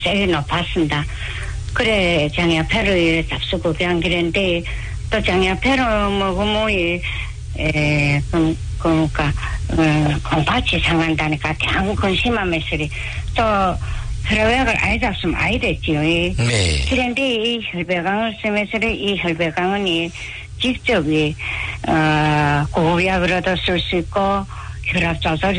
제일 높았습니다. 그래, 장야패를 잡수고 그냥 그랬는데, 또 장야패를 먹으면, 그러니까, 공파치 상한다니까, 대한 근심하면서, 또, 혈액을 아예 잡수면 아예 됐지요. 네. 그런데 이 혈배강을 쓰면서 이 혈배강은 직접, 고약으로도 쓸 수 있고, 혈압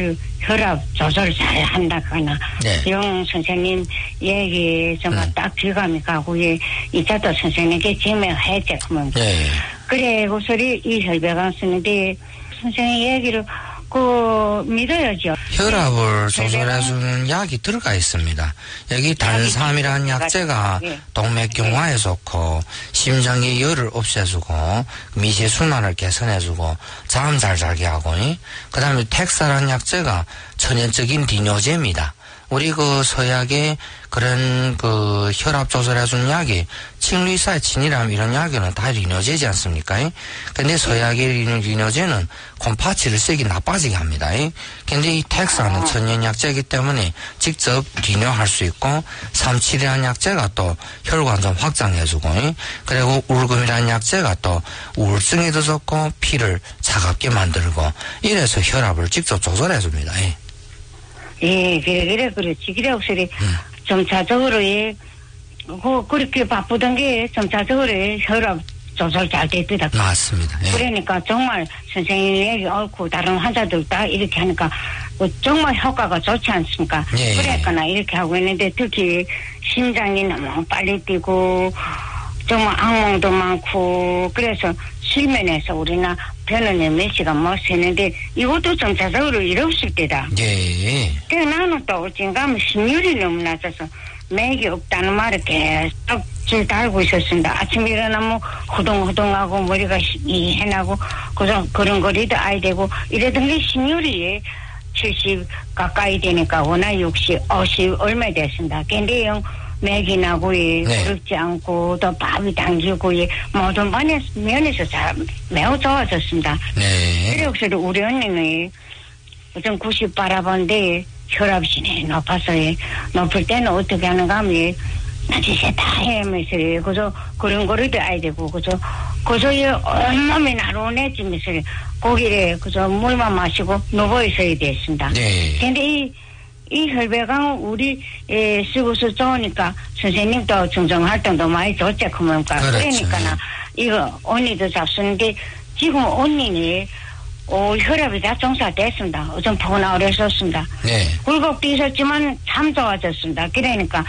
조절을 잘 한다거나, 네. 영 선생님 얘기 정말 딱 귀감이 가고, 이자도 선생님께 증명했지, 그러면. 네. 그래, 그 소리 이 혈배강 쓰는데, 선생님 얘기를, 믿어야죠. 혈압을 조절해주는 약이 들어가 있습니다. 여기 단삼이라는 약재가 동맥경화에 좋고 심장의 열을 없애주고 미세순환을 개선해주고 잠 잘 자게 하고, 그 다음에 텍사라는 약재가 천연적인 디뇨제입니다. 우리 그 서약의 그런 그 혈압 조절해주는 약이 칭리사이친이라면 이런 약에는 다 리뇨제지 않습니까? 근데 서약의 리뇨제는 콤파치를 쓰기 나빠지게 합니다. 근데 이 텍사는 천연 약재이기 때문에 직접 리뇨할 수 있고, 삼칠이라는 약재가 또 혈관 좀 확장해주고, 그리고 울금이라는 약재가 또 우울증에도 좋고 피를 차갑게 만들고, 이래서 혈압을 직접 조절해줍니다. 예, 그렇지. 그래, 혹시, 점차적으로, 그렇게 바쁘던 게, 점차적으로 혈압 조절 잘 됐더라. 맞습니다. 예. 그러니까 정말 선생님 얘기 옳고, 다른 환자들 다 이렇게 하니까, 정말 효과가 좋지 않습니까? 예. 그러니까 나 이렇게 하고 있는데, 특히 심장이 너무 빨리 뛰고, 정말 악몽도 많고, 그래서 실면에서 우리나 병원에 몇 시간 못 쉬는데, 이것도 점차적으로 이없을 때다. 예. 그래서 나는 또 어쩐가면 신율이 너무 낮아서 맥이 없다는 말을 계속 줄 달고 있었습니다. 아침에 일어나면 후동후동하고 머리가 이해나고 그런 거리도 아이 되고 이러던 게 신율이 70 가까이 되니까 워낙 60, 50 얼마 됐습니다. 근데 맥이 나고, 어렵지 않고, 또 밥이 당기고, 모든 면에서 매우 좋아졌습니다. 네. 그래, 혹시 우리 언니는, 어떤 90 바라본데, 혈압이 높아서, 높을 때는 어떻게 하는가 하면, 나지세 다 헤매서, 그저, 그런 거리도 아야 되고, 그저, 온몸이 나른해지면서, 고기를, 그저, 물만 마시고, 누워 있어야 됐습니다. 네. 근데 이 혈배강 우리 쓰고서 좋으니까 선생님도 정정활동도 많이 좋지 그러니까 그렇죠. 그러니까 이거 언니도 잡수는데 지금 언니는 혈압이 다 정상됐습니다. 어좀 포근하고 그랬었습니다. 네. 굴곡도 있었지만 참 좋아졌습니다. 그러니까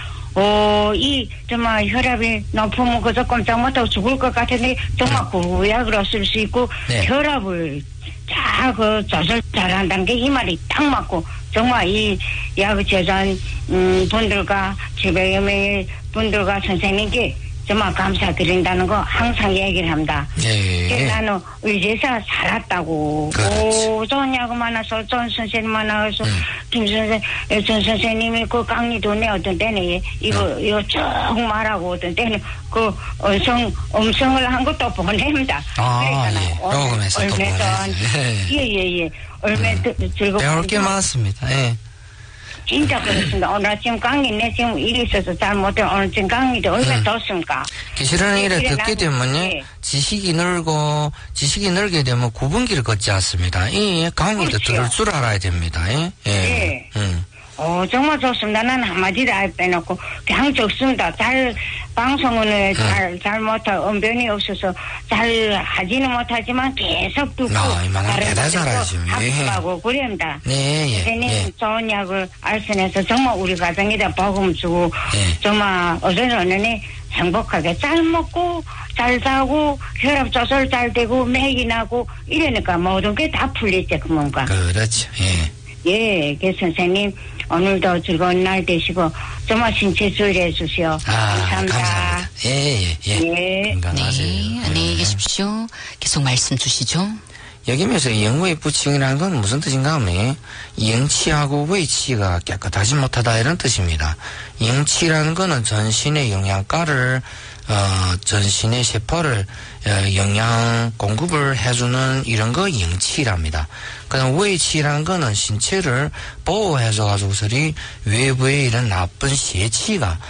정말 혈압이 높으면 그저 꼼짝 못하고 죽을 것 같은데 정말 구약으로 쓸 수 있고 네. 혈압을 잘 조절 잘한다는 게 이 말이 딱 맞고 정말 이 야구 재단 분들과 700여 명의 분들과 선생님께 정말 감사드린다는 거 항상 얘기를 합니다. 예. 그래서 나는 의제사 살았다고. 오, 좋은 야구 많아서, 좋은 선생님 많아서, 전 선생님이 그 강의도 내 어떤 때는 이거 쭉 말하고 어떤 때는 음성을 한 것도 보냅니다. 예. 녹음해서 또 보내야지. 예. 얼마 즐겁고. 배울 게 많습니다. 예. 진짜 그렇습니다. 오늘 아침 강의 내 지금 일이 있어서 잘 못해. 오늘 지금 강의도 얼마나 좋습니까? 기술은 이래 듣게 되면요. 예. 지식이 늘게 되면 구분기를 걷지 않습니다. 이 강의도 그렇죠. 들을 줄 알아야 됩니다. 예. 정말 좋습니다. 난 한마디도 안 빼놓고 그냥 적습니다. 방송은 잘 못하고 언변이 없어서 잘 하지는 못하지만 계속 듣고 이만한 대단 잘하죠. 학습하고 그럽니다. 네. 선생님 좋은 약을 알선해서 정말 우리 가정에다 복음 주고 정말 어제는 행복하게 잘 먹고 잘 자고 혈압 조절 잘 되고 맥이 나고 이러니까 모든 게 다 풀리지 그뭔가. 그렇죠. 예, 선생님 오늘도 즐거운 날 되시고 정말 신체 주의해 주시오. 감사합니다. 예. 건강하세요. 네, 안녕히 계십시오. 계속 말씀 주시죠. 여기면서 영의 부칭이라는 건 무슨 뜻인가 하면 영치하고 외치가 깨끗하지 못하다 이런 뜻입니다. 영치라는 거는 전신의 영양가를 전신의 세포를 영양 공급을 해주는 이런 거 영치랍니다. 그다음 외치라는 거는 신체를 보호해줘가지고서리 외부의 이런 나쁜邪气가